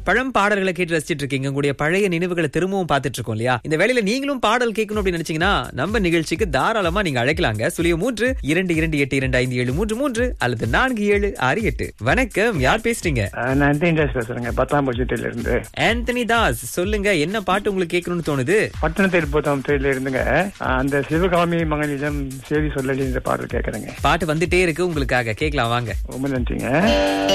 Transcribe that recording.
பழம் பாடல்களை கேட்டு ரசிச்சிட்டு இருக்கீங்க. உங்களுடைய பழைய நினைவுகளை திரும்பவும் பார்த்துட்டு இருக்கோம் இல்லையா? இந்த வேளையில நீங்களும் பாடல் கேட்கணும் அப்படின்னு நினைச்சீங்கன்னா நம்ம நிகழ்ச்சிக்கு தாராளமா நீங்க அழைக்கலாங்க. 03 அல்லது 4768. வணக்கம், யார் பேசுறீங்க? நான் ஆண்டனி தாஸ் பேசுறேங்க, 10ஆம் வகுப்பில இருந்து. ஆண்டனி தாஸ், சொல்லுங்க, என்ன பாட்டு உங்களுக்கு கேட்கணும்னு தோணுது? பட்டணத்தில் 10ஆம் இருந்துங்க. அந்த சிவகாமி மகளிடம் சேதி சொல்லி இந்த பாடல் கேட்கறேங்க. பாட்டு வந்துட்டே இருக்கு உங்களுக்காக, கேட்கலாம் வாங்க. ரொம்ப நன்றிங்க.